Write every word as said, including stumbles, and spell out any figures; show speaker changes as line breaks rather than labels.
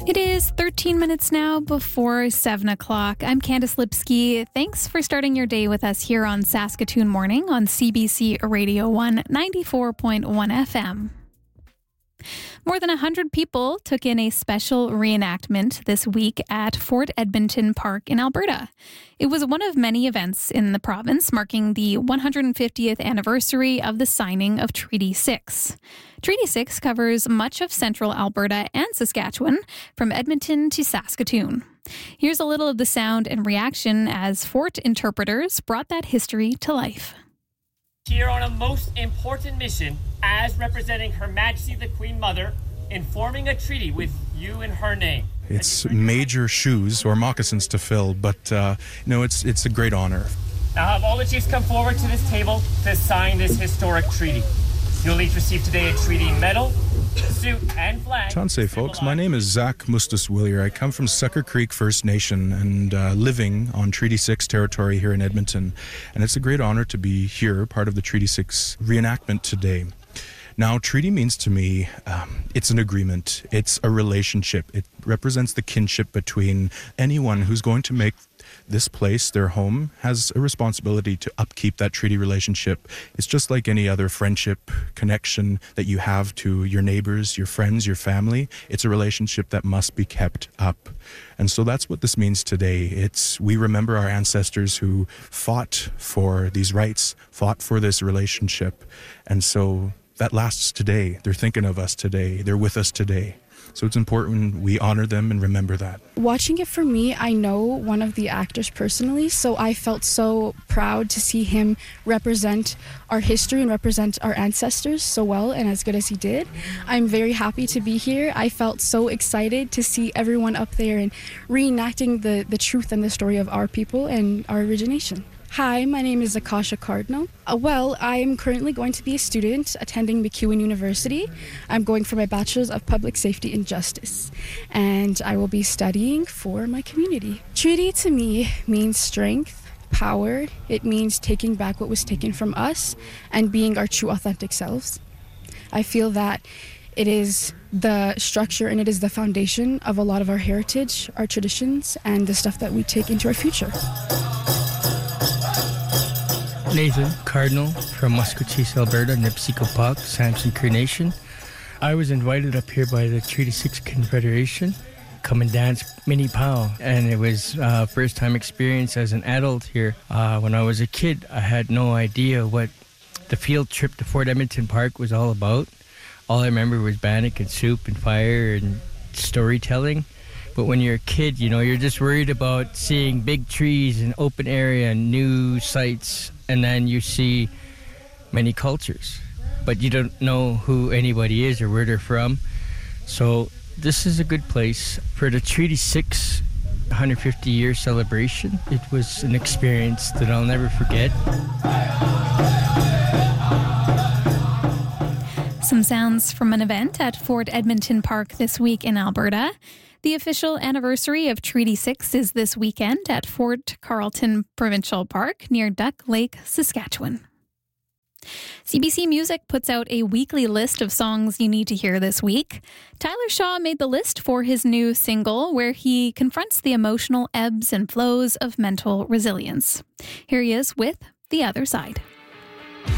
It is thirteen minutes now before seven o'clock. I'm Candice Lipsky. Thanks for starting your day with us here on Saskatoon Morning on C B C Radio one ninety-four point one F M. More than one hundred people took in a special reenactment this week at Fort Edmonton Park in Alberta. It was one of many events in the province marking the one hundred fiftieth anniversary of the signing of Treaty six. Treaty six covers much of central Alberta and Saskatchewan, from Edmonton to Saskatoon. Here's a little of the sound and reaction as Fort interpreters brought that history to life.
Here on a most important mission, as representing Her Majesty the Queen Mother, in forming a treaty with you in her name.
It's major shoes or moccasins to fill, but uh, no, it's it's a great honor.
Now have all the chiefs come forward to this table to sign this historic treaty. You'll each receive today a treaty medal, suit, and flag.
Tansei, folks. My name is Zach Mustas-Willier. I come from Sucker Creek First Nation and uh, living on Treaty six territory here in Edmonton. And it's a great honor to be here, part of the Treaty six reenactment today. Now, treaty means to me, um, it's an agreement. It's a relationship. It represents the kinship between anyone who's going to make this place their home, has a responsibility to upkeep that treaty relationship. It's just like any other friendship connection that you have to your neighbors, your friends, your family. It's a relationship that must be kept up. And so that's what this means today. It's we remember our ancestors who fought for these rights, fought for this relationship. And so that lasts today. They're thinking of us today. They're with us today. So it's important we honor them and remember that.
Watching it for me, I know one of the actors personally, so I felt so proud to see him represent our history and represent our ancestors so well and as good as he did. I'm very happy to be here. I felt so excited to see everyone up there and reenacting the, the truth and the story of our people and our origination. Hi, my name is Akasha Cardinal. Uh, well, I am currently going to be a student attending MacEwan University. I'm going for my Bachelor's of Public Safety and Justice, and I will be studying for my community. Treaty to me means strength, power. It means taking back what was taken from us and being our true authentic selves. I feel that it is the structure and it is the foundation of a lot of our heritage, our traditions, and the stuff that we take into our future.
Nathan Cardinal from Musqueam, Alberta, Nipsiko-Pak, Samson Cree Nation. I was invited up here by the Treaty six Confederation, come and dance Mini Pow, and it was uh, first time experience as an adult here. Uh, when I was a kid, I had no idea what the field trip to Fort Edmonton Park was all about. All I remember was bannock and soup and fire and storytelling. But when you're a kid, you know, you're just worried about seeing big trees and open area and new sights. And then you see many cultures, but you don't know who anybody is or where they're from. So this is a good place for the Treaty six one hundred fifty year celebration. It was an experience that I'll never forget.
Some sounds from an event at Fort Edmonton Park this week in Alberta. The official anniversary of Treaty six is this weekend at Fort Carlton Provincial Park near Duck Lake, Saskatchewan. C B C Music puts out a weekly list of songs you need to hear this week. Tyler Shaw made the list for his new single, where he confronts the emotional ebbs and flows of mental resilience. Here he is with The Other Side.